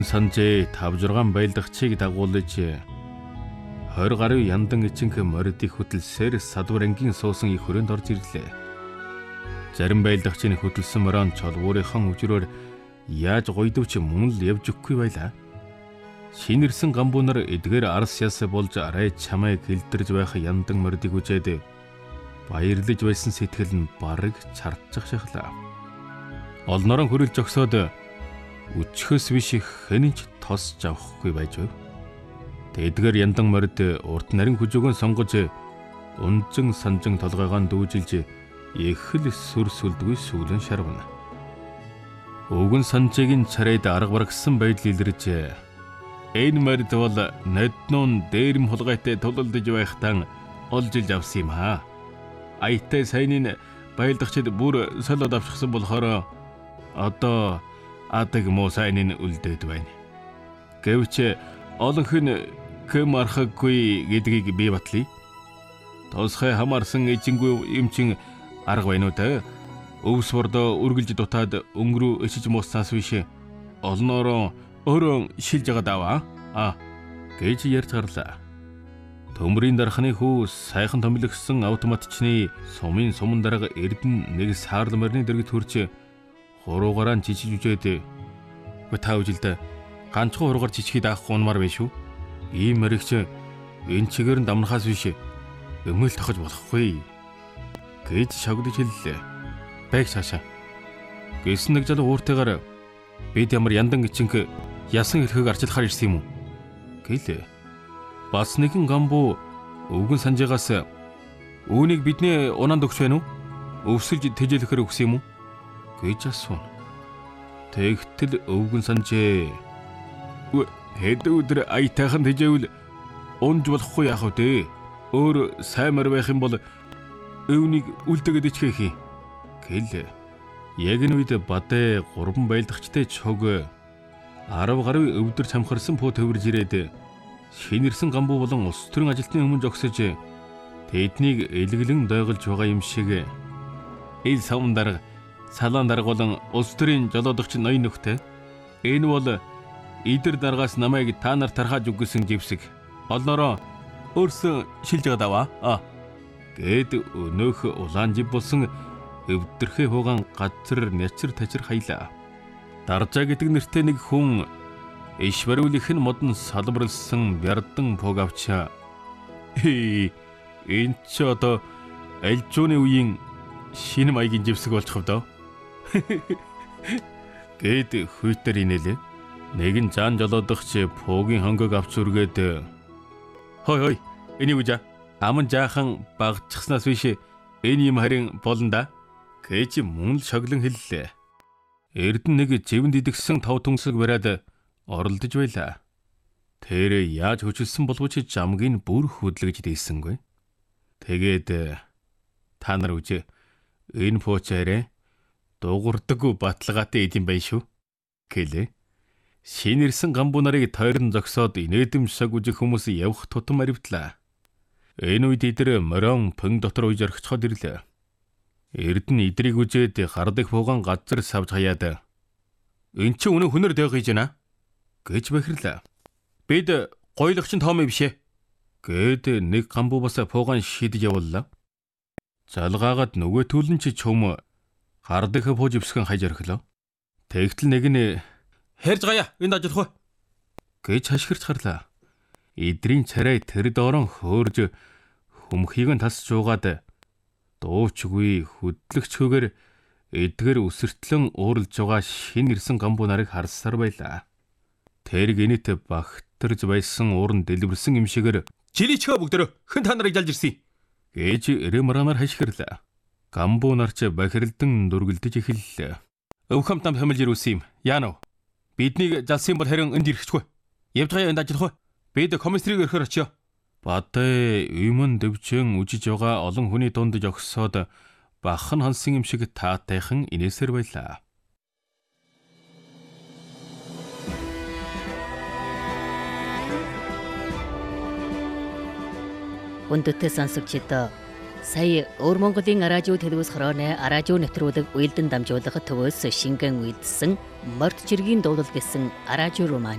Санжээ 5-6 байлдагчийг дагуулж 20 гаруй яндан ичинх моридыг хөтлсээр садвар ангийн суусан их хүрээнд орж ирлээ. Зарим байлдагчийн хөтлсөн морон чолгуурынхан үжрөөр яаж гойдвч мөн л явж өгөхгүй байлаа. Шинэрсэн гамбуу нар эдгээр арс яс болж арай чамайг хилдэрж байх яндан моридыг үжээд баярлаж байсан сэтгэл нь бараг чардчих шахлаа. Олнорон хөрөлж өгсөд үчхөөс биш хэнийч тосч авахгүй байж байв. Тэдгээр яндан морид урт нарийн хүжөөгөө сонгож унжин санжин толгойгоо дүүжилж их л сүрсүлдгүй сүүлэн шарвна. Өвгөн санжигийн царайд арга баргсан байдал илэрж энэ морид бол ноднон дээрэм хулгайтай тулалдаж байхтан олж ил авсан юм аа. Аятай сайнын байлдагчид бүр солиод авчихсан болохоор одоо адаг муу сайнын үлдээд байна. Гэвч олон хүн кэм архаггүй гэдгийг би батлая. Тосхой хамаарсан эжингүй юм чин арга байна уу та? Өвс бордоо үргэлж дутаад өнгөрөө ичиж мууснаас биш олноороо өөрөө шилж байгаа даваа гэж ярьж гарлаа. Төмрийн дарханы хүү сайхан томилогсон автоматчны сумын суман дарга эрдэн нэг саарл морины дэргэд хурж хуруугаараа жижиг үжээд та үжилдэ ганцхан хуруугаар жижигхий даахгүй унмаар байна шүү. Ийм моригч энэ чигээр нь дамнахаас биш өмөл тохож болохгүй гэж шогдож хэллээ. Байг цаашаа. Гэсэн нэг жал ууртайгаар бид ямар яндан ичинх ясан хэрхэг арчлахаар ирсэн юм уу? Гэлээ. Бас нэгэн гамбуу өвгөн санжигаас үүнийг бидний унаанд өгч байна уу? Өвсөлж тэжээлэхээр өгсөн юм уу? Гэж асуув. Тэгтэл өвгөн санжээ хэд өдөр аятайхан тэжээвэл унж болохгүй яах вэ? Өөр саймар байх юм бол өвнийг үлдээгээд ичхэх юм. Гэлээ. Яг энэ үед бадэ 3 байлдагчтай чог 10 гаруй өвдөр чамхарсан пуу төвөрж ирээд шинэрсэн гамбуу болон улс төрийн ажилтны өмнө зогсож тэднийг элгэлэн дойголж байгаа юм шиг ил савн дарга салаан дарга болон улс төрийн жолоодогч ноён нөхтэй энэ бол идэр даргаас намайг та нар тархаж өгсөн живсэг олноороо өөрсөө шилж байгаа даваа гэд өнөөх улаан жив болсон өвдөрхөө хугаан газар нячир тачир хаялаа. Даржаа гэдэг нэртэй нэг хүн иш бариулах нь модон салбарлсан бярдан пог авчаа. Энэ ч одоо альжууны үеийн шинэ маягийн живсэг болчих вэ? Гэд хүйтэр инээлээ. Нэгэн жан жолоодогч пуугийн хонгог авч үргээд хой энийг үжа аман жаахан багчснаас биш энэ юм харин болно да гэж мөн л шоглон хэллээ. Эрдэн нэг живэнд идэгсэн тав түнсэг бариад оролдож байлаа. Тэр яаж хөжилсөн боловч жамгийн бүр хөдлөж дийсэнгүй. Тэгээд та нар үжи энэ пуучаарэ дуурдаггүй баталгаатай идэм байх шүү гэлээ. Шинэрсэн гамбуу нарыг тойрон зогсоод инээдэм шаг үжих хүмүүс явах тутам аривтлаа. Энэ үед эдэр морон пэн дотор уйж орхичход ирлээ. Эрдэн идрийг үжээд гардыг фуугаан газар савж хаяад "Энд чи үнэн хүнээр дээх гэж байна?" гэж бахирлаа. "Бид гойлогч Томми бишээ." гэд нэг гамбуу бас фуугаан шидэж явууллаа. Залгаагаад нөгөө түлэн чи чөм гардыг фууж өвсгөн хаяж орхилоо. Тэгтэл нэг нь "Хэрж гаяа энд ажиллах вэ?" гэж хашгирч гарлаа. Идрийн царай тэр доорон хөөрж хүмхийг нь тасч уугаад дуучгүй хөдлөгчгүйгээр эдгээр өсөртлөн ууралж байгаа шин ирсэн гамбуу нарыг харсаар байлаа. Тэр гинэт багтарж байсан ууран дэлбэрсэн юм шигээр "Жиличхэ бүгдөө хэн та нарыг жалж ирсэн?" гэж эрэмаранаар хашгирлаа. Гамбуу нарч бахиралдан дүргэлдэж эхэллээ. "Өвхөмтам хамилж ирүүлсэн юм. Яана вэ? Биднийг жалсан бол харин энд ирэхчгүй. Явж гаяа энд ажиллах вэ? Бид комиссарыг өрхөр очиё." Бадай юмн дэвчэн үжиж байгаа олон хүний дунд жогсоод бахан хансан юм шиг таатайхан инээсэр байлаа. Хүндэтгэл сонсогчид сая Өвөр Монголын радио телевиз хорооны радио нэвтрүүлэг уялдан дамжуулах төвөөс шингэн үйлдсэн Морд жиргийн дуулал гэсэн радио роман